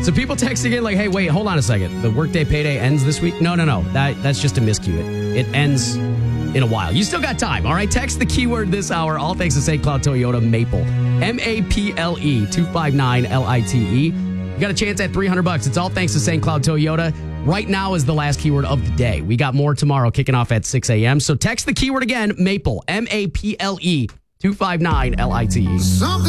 So people texting in like, hey, wait, hold on a second. The workday payday ends this week? No. That's just a miscue. It ends in a while. You still got time, all right? Text the keyword this hour, all thanks to St. Cloud Toyota Maple. MAPLE 259LITE. You got a chance at $300. It's all thanks to St. Cloud Toyota. Right now is the last keyword of the day. We got more tomorrow kicking off at 6 a.m. So text the keyword again, Maple, MAPLE 259LITE.